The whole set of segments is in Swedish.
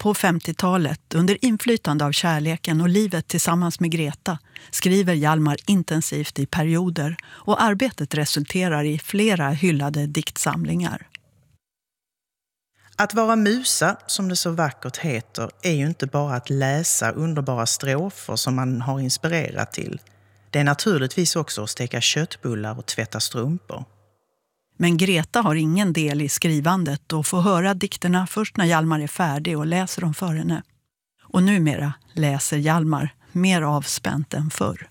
På 50-talet, under inflytande av kärleken och livet tillsammans med Greta, skriver Hjalmar intensivt i perioder och arbetet resulterar i flera hyllade diktsamlingar. Att vara musa, som det så vackert heter, är ju inte bara att läsa underbara strofer som man har inspirerat till. Det är naturligtvis också att steka köttbullar och tvätta strumpor. Men Greta har ingen del i skrivandet och får höra dikterna först när Hjalmar är färdig och läser dem för henne. Och numera läser Hjalmar mer avspänt än förr.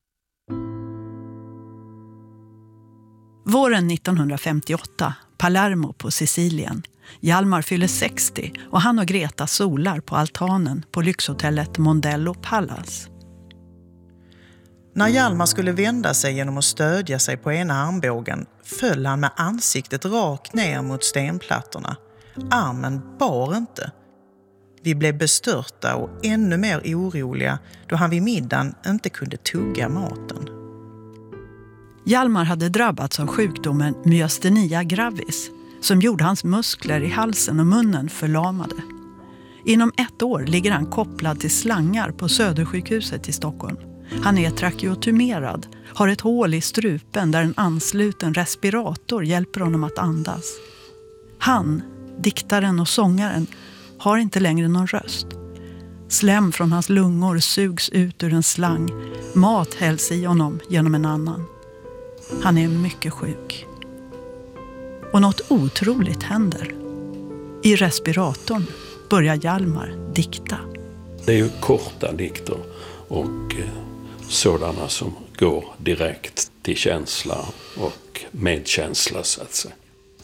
Våren 1958, Palermo på Sicilien. Hjalmar fyller 60 och han och Greta solar på altanen på lyxhotellet Mondello Palace. När Hjalmar skulle vända sig genom att stödja sig på ena armbågen föll han med ansiktet rakt ner mot stenplattorna. Armen bar inte. Vi blev bestörta och ännu mer oroliga då han vid middagen inte kunde tugga maten. Hjalmar hade drabbats av sjukdomen myastenia gravis som gjorde hans muskler i halsen och munnen förlamade. Inom 1 år ligger han kopplad till slangar på Södersjukhuset i Stockholm. Han är trakeotomerad, har ett hål i strupen där en ansluten respirator hjälper honom att andas. Han, diktaren och sångaren, har inte längre någon röst. Slem från hans lungor sugs ut ur en slang. Mat hälls i honom genom en annan. Han är mycket sjuk. Och något otroligt händer. I respiratorn börjar Hjalmar dikta. Det är ju korta dikter och sådana som går direkt till känsla och medkänsla så att säga.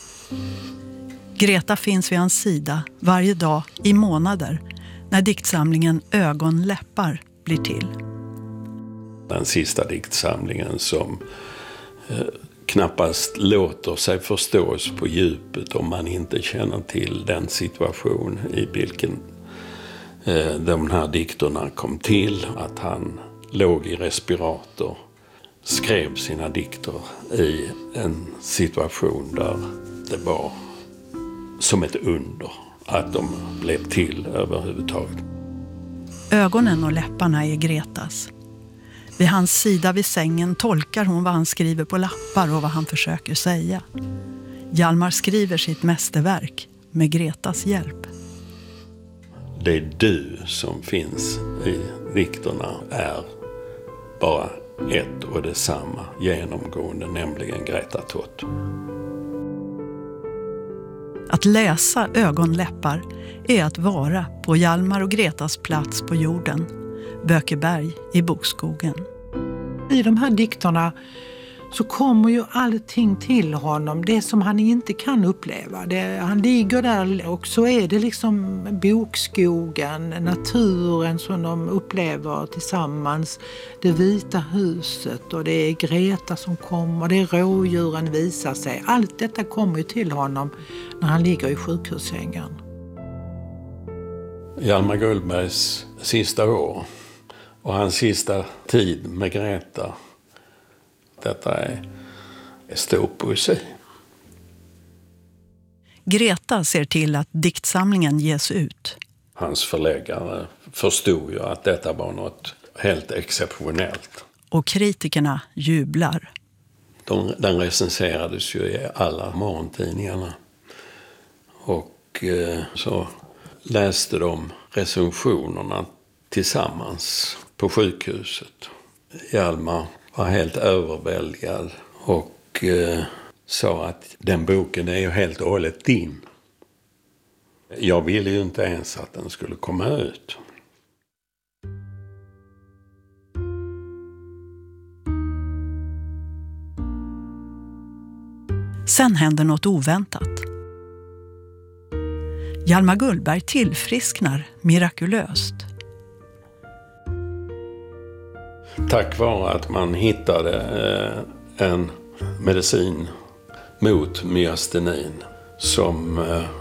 Greta finns vid hans sida varje dag i månader när diktsamlingen Ögonläppar blir till. Den sista diktsamlingen som knappast låter sig förstås på djupet om man inte känner till den situation i vilken de här dikterna kom till. Att han låg i respirator, skrev sina dikter i en situation där det var som ett under att de blev till överhuvudtaget. Ögonen och läpparna är Gretas. Vid hans sida vid sängen tolkar hon vad han skriver på lappar och vad han försöker säga. Hjalmar skriver sitt mästerverk med Gretas hjälp. Det du som finns i dikterna är bara ett och detsamma genomgående, nämligen Greta Tott. Att läsa Ögonläppar är att vara på Hjalmar och Gretas plats på jorden, Bökeberg i bokskogen. I de här dikterna så kommer ju allting till honom, det som han inte kan uppleva. Han ligger där och så är det liksom bokskogen, naturen som de upplever tillsammans, det vita huset och det är Greta som kommer, det är rådjuren visar sig. Allt detta kommer ju till honom när han ligger i sjukhussängen. Hjalmar Gullbergs sista år och hans sista tid med Greta. Detta är stor poesi. Greta ser till att diktsamlingen ges ut. Hans förläggare förstod ju att detta var något helt exceptionellt. Och kritikerna jublar. Den recenserades ju i alla morgontidningarna. Och så läste de recensionerna tillsammans på sjukhuset. Hjalmar var helt överväldigad och sa att den boken är ju helt och hållet din. Jag ville ju inte ens att den skulle komma ut. Sen händer något oväntat. Hjalmar Gullberg tillfrisknar mirakulöst. Tack vare att man hittade en medicin mot myastenin som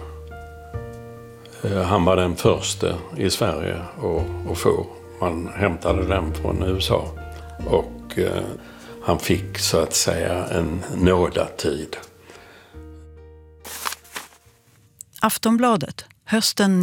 han var den första i Sverige att få. Man hämtade den från USA och han fick så att säga en nådatid. Aftonbladet, hösten